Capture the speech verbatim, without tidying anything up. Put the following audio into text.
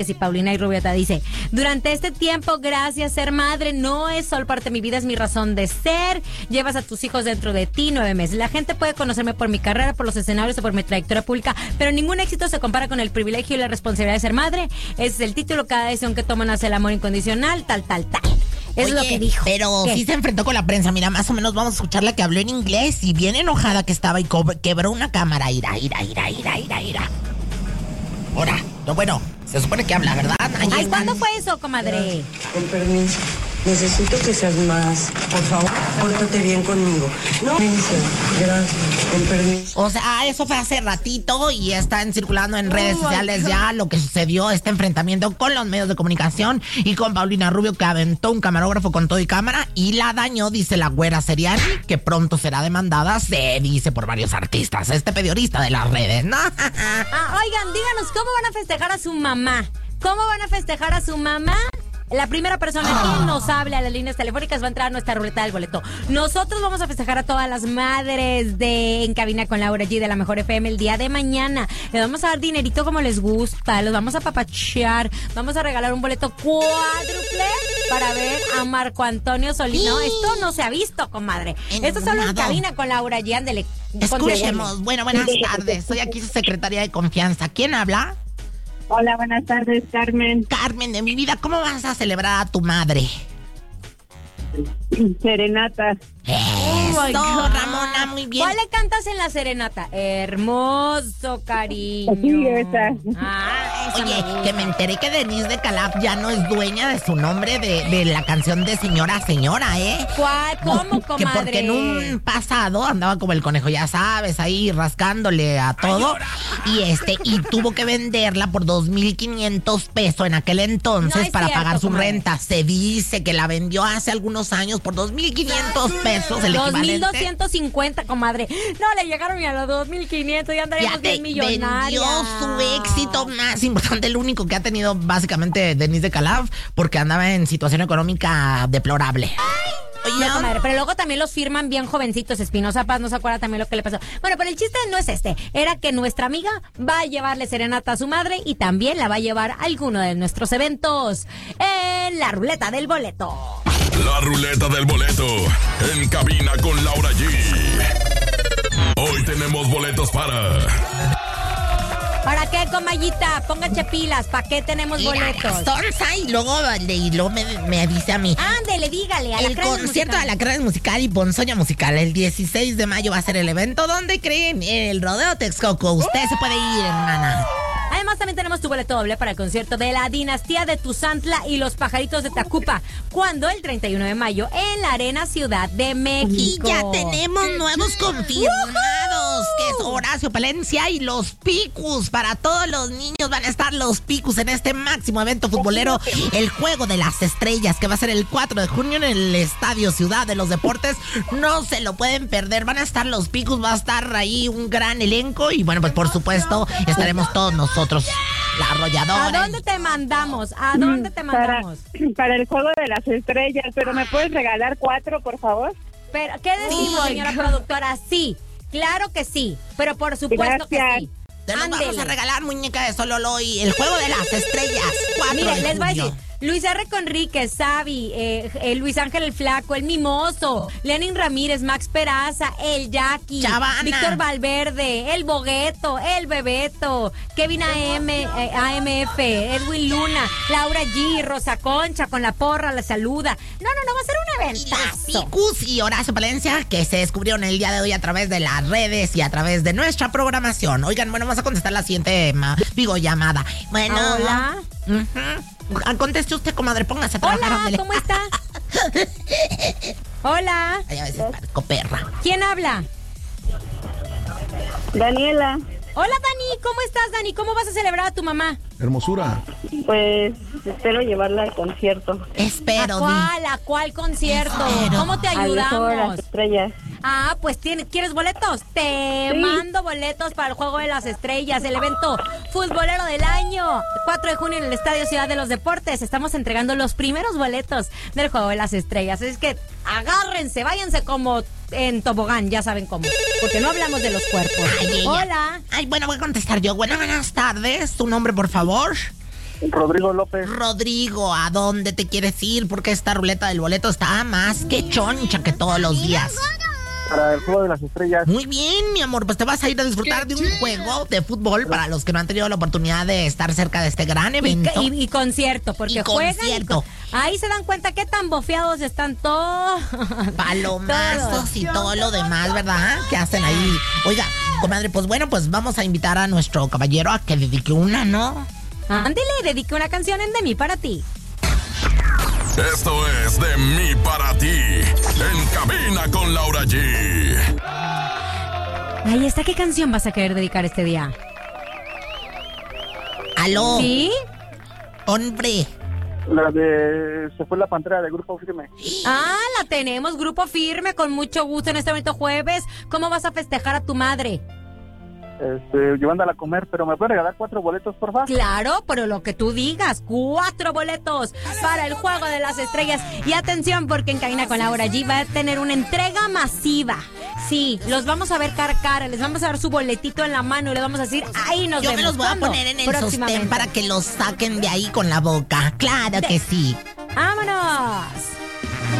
y Paulina y Rubiota dice: durante este tiempo, gracias, ser madre no es solo parte de mi vida, es mi razón de ser. Llevas a tus hijos dentro de ti nueve meses. La gente puede conocerme por mi carrera, por los escenarios o por mi trayectoria pública, pero ningún éxito se compara con el privilegio y la responsabilidad de ser madre. Ese es el título, cada decisión que toman hacia el amor incondicional, tal, tal, tal. Es Oye, lo que dijo. Pero ¿Qué? sí se enfrentó con la prensa. Mira, más o menos vamos a escucharla, que habló en inglés y bien enojada que estaba y co- quebró una cámara. Ira, ira, ira, ira, ira, ira. Ahora, no, bueno, se supone que habla, ¿verdad? Ahí Ay, están. ¿cuándo fue eso, comadre? Con permiso. Necesito que seas más. Por favor, pórtate bien conmigo. No, permiso. Gracias. Con permiso. O sea, eso fue hace ratito y están circulando en redes Oh, sociales my ya lo que sucedió, este enfrentamiento con los medios de comunicación y con Paulina Rubio, que aventó un camarógrafo con todo y cámara y la dañó, dice la güera Seriani, que pronto será demandada, se dice, por varios artistas. Este periodista de las redes, ¿no? Ah, oigan, díganos, ¿cómo van a festejar a su mamá? ¿Cómo van a festejar a su mamá? La primera persona que nos hable a las líneas telefónicas va a entrar a nuestra ruleta del boleto. Nosotros vamos a festejar a todas las madres de En Cabina con Laura G de la Mejor F M el día de mañana. Les vamos a dar dinerito como les gusta, los vamos a papachear, vamos a regalar un boleto cuádruple para ver a Marco Antonio Solís. No, esto no se ha visto, comadre. Esto solo En Cabina con Laura G, ándele. Escuchemos. Bueno, buenas tardes. Soy aquí su secretaria de confianza. ¿Quién habla? Hola, buenas tardes, Carmen. Carmen, de mi vida, ¿cómo vas a celebrar a tu madre? Serenata. Eso, my God. Ramona, muy bien. ¿Cuál le cantas en la serenata? Hermoso, cariño. Sí, esa. Ah, esa Oye, me gusta. que me enteré que Denise de Calaf ya no es dueña de su nombre de, de la canción de Señora a Señora, ¿eh? ¿Cuál? ¿Cómo, comadre? Que porque en un pasado andaba como el conejo, ya sabes, ahí rascándole a todo. Y este, y tuvo que venderla por dos mil quinientos pesos en aquel entonces No es para cierto, pagar su comadre. renta. Se dice que la vendió hace algunos años por dos mil quinientos pesos, el dos mil equivalente. doscientos cincuenta, comadre. No, le llegaron ni a los dos mil quinientos, ya andaríamos Fíjate, bien millonarios. vendió su éxito más importante, el único que ha tenido básicamente Denise de Calaf, porque andaba en situación económica deplorable. Oye, No, comadre, pero luego también los firman bien jovencitos. Espinosa Paz no se acuerda también lo que le pasó. Bueno, pero el chiste no es este. Era que nuestra amiga va a llevarle serenata a su madre y también la va a llevar a alguno de nuestros eventos en la ruleta del boleto. La ruleta del boleto en Cabina con Laura G. Hoy tenemos boletos para ¿Para qué, comayita? Pónganse pilas. ¿Para qué tenemos mira, boletos? Sonsa, y luego, y luego me, me dice a mí. Ándele, dígale. El concierto de Alacranes Musical y Ponzoña Musical. El dieciséis de mayo va a ser el evento. ¿Dónde creen? El Rodeo Texcoco. Usted se puede ir, hermana. Además, también tenemos tu boleto doble para el concierto de la Dinastía de Tuzantla y los Pajaritos de Tacupa. ¿Cuándo? El treinta y uno de mayo en la Arena Ciudad de Y México. ya tenemos nuevos confirmados, que es Horacio Palencia y los Picus. Para todos los niños van a estar los Picus en este máximo evento futbolero, el Juego de las Estrellas, que va a ser el cuatro de junio en el Estadio Ciudad de los Deportes. No se lo pueden perder, van a estar los Picus, va a estar ahí un gran elenco y bueno, pues por supuesto estaremos todos nosotros, la arrolladora. ¿A dónde te mandamos? ¿A dónde te Para, mandamos? para el juego de las estrellas, pero ¿me puedes regalar cuatro, por favor? Pero, ¿qué decimos, Oh, señora productora? Sí, claro que sí, pero por supuesto que Gracias. sí. Te los vamos Ándele. a regalar, muñeca de Sololo, y el Juego de las Estrellas, cuatro Mire, de les voy a junio. decir, Luis R. Conríquez, Sabi, eh, eh, Luis Ángel el Flaco, el Mimoso, Lenin Ramírez, Max Peraza, el Jackie, Chavana. Víctor Valverde, el Bogueto, el Bebeto, Kevin A M, eh, A M F, Edwin Luna, Laura G, Rosa Concha con la porra, la saluda. No, no, no, va a ser un Y los eventazo. Picus y Horacio Palencia, que se descubrieron el día de hoy a través de las redes y a través de nuestra programación. Oigan, bueno, vamos a contestar la siguiente ma- digo, llamada. Bueno. Hola. Ujú. Conteste usted, comadre, póngase a trabajar. Hola, ándele. ¿cómo está? Hola, Ay, a veces parezco perra. ¿quién habla? Daniela, Hola, Dani, ¿cómo estás, Dani? ¿Cómo vas a celebrar a tu mamá? Hermosura. pues espero llevarla al concierto. Espero, ¿A di. cuál? ¿A cuál concierto? Espero. ¿Cómo te Al juego de las ayudamos? estrellas. Ah, pues ¿tienes, ¿quieres boletos? Te Sí. mando boletos para el Juego de las Estrellas, el evento futbolero del año. cuatro de junio en el Estadio Ciudad de los Deportes. Estamos entregando los primeros boletos del Juego de las Estrellas. Es que agárrense, váyanse como en tobogán, ya saben cómo. Porque no hablamos de los cuerpos. Ay, ella. Hola. Ay, bueno, voy a contestar yo. Bueno, buenas tardes. ¿Tu nombre, por favor? Rodrigo López. Rodrigo, ¿a dónde te quieres ir? Porque esta ruleta del boleto está más que choncha que todos los días. Para el Juego de las Estrellas. Muy bien, mi amor, pues te vas a ir a disfrutar de un juego de fútbol para los que no han tenido la oportunidad de estar cerca de este gran evento. Y, y, y concierto, porque y juegan. concierto. Y con... Ahí se dan cuenta qué tan bofeados están todos. Palomazos todos. Y todo lo demás, ¿verdad? Que hacen ahí. Oiga, comadre, pues bueno, pues vamos a invitar a nuestro caballero a que dedique una, ¿no? Ándele, dedique una canción en De Mí para ti. Esto es De Mí para ti, en Cabina con Laura G. Ahí está, ¿qué canción vas a querer dedicar este día? ¿Aló? ¿Sí? Hombre. La de Se fue la pantera del Grupo Firme. Ah, la tenemos, Grupo Firme, con mucho gusto en este momento jueves. ¿Cómo vas a festejar a tu madre? Este, llevándola a comer, pero ¿me pueden regalar cuatro boletos, por favor? Claro, pero lo que tú digas, cuatro boletos para el Juego de las Estrellas. Y atención, porque en Cabina con Laura G va a tener una entrega masiva. Sí, los vamos a ver cara a cara, les vamos a dar su boletito en la mano y les vamos a decir, ahí nos Yo vemos. me los voy a poner en el sostén para que los saquen de ahí con la boca. Claro que sí. ¡Vámonos!